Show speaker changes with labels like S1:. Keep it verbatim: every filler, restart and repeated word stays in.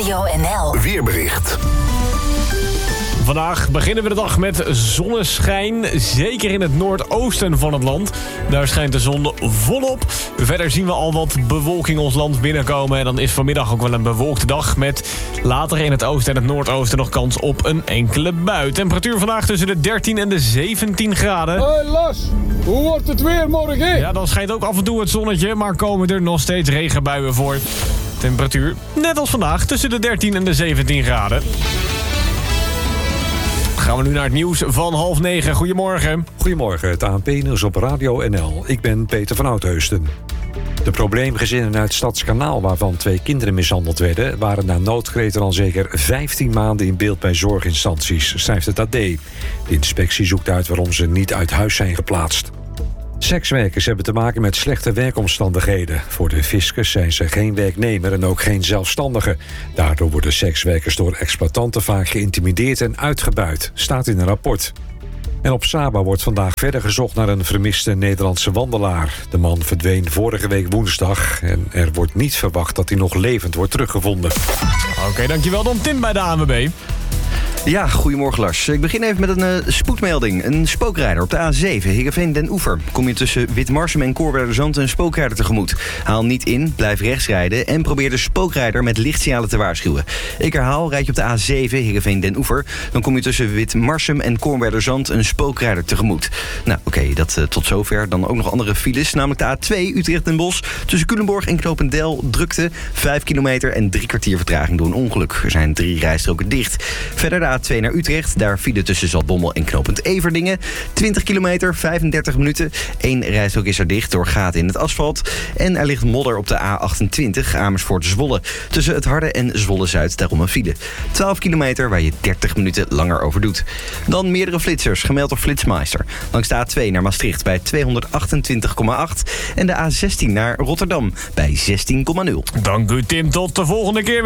S1: Radio N L
S2: Weerbericht.
S3: Vandaag beginnen we de dag met zonneschijn, zeker in het noordoosten van het land. Daar schijnt de zon volop. Verder zien we al wat bewolking ons land binnenkomen. En dan is vanmiddag ook wel een bewolkte dag met later in het oosten en het noordoosten nog kans op een enkele bui. Temperatuur vandaag tussen de dertien en de zeventien graden.
S4: Hé hey Las, hoe wordt het weer morgen?
S3: Ja, dan schijnt ook af en toe het zonnetje, maar komen er nog steeds regenbuien voor. Temperatuur, net als vandaag, tussen de dertien en de zeventien graden. Gaan we nu naar het nieuws van half negen. Goedemorgen.
S5: Goedemorgen, het A N P-nieuws op Radio N L. Ik ben Peter van Oudheusden. De probleemgezinnen uit Stadskanaal, waarvan twee kinderen mishandeld werden, waren na noodkreten al zeker vijftien maanden in beeld bij zorginstanties, schrijft het A D. De inspectie zoekt uit waarom ze niet uit huis zijn geplaatst. Sekswerkers hebben te maken met slechte werkomstandigheden. Voor de fiscus zijn ze geen werknemer en ook geen zelfstandige. Daardoor worden sekswerkers door exploitanten vaak geïntimideerd en uitgebuit, staat in een rapport. En op Saba wordt vandaag verder gezocht naar een vermiste Nederlandse wandelaar. De man verdween vorige week woensdag en er wordt niet verwacht dat hij nog levend wordt teruggevonden.
S3: Oké, okay, dankjewel. Dan Tim bij de A N W B.
S6: Ja, goedemorgen Lars. Ik begin even met een uh, spoedmelding. Een spookrijder op de A zeven, Heerenveen-Den Oever. Kom je tussen Witmarsum en Koorwerderzand een spookrijder tegemoet. Haal niet in, blijf rechts rijden en probeer de spookrijder met lichtsignalen te waarschuwen. Ik herhaal, rijd je op de A zeven, Heerenveen-Den Oever, dan kom je tussen Witmarsum en Koorwerderzand een spookrijder tegemoet. Nou, oké, okay, dat uh, tot zover. Dan ook nog andere files, namelijk de A twee, Utrecht-Den Bosch. Tussen Culemborg en Knopendel drukte, vijf kilometer en drie kwartier vertraging door een ongeluk. Er zijn drie rijstroken dicht. Verder de A twee naar Utrecht. Daar file tussen Zaltbommel en Knopend Everdingen. twintig kilometer, vijfendertig minuten. Eén rijstrook is er dicht door gaten in het asfalt. En er ligt modder op de A achtentwintig Amersfoort-Zwolle. Tussen het Harde en Zwolle-Zuid daarom een file. twaalf kilometer waar je dertig minuten langer over doet. Dan meerdere flitsers, gemeld door Flitsmeister. Langs de A twee naar Maastricht bij tweehonderdachtentwintig komma acht. En de A zestien naar Rotterdam bij zestien komma nul.
S3: Dank u Tim, tot de volgende keer weer.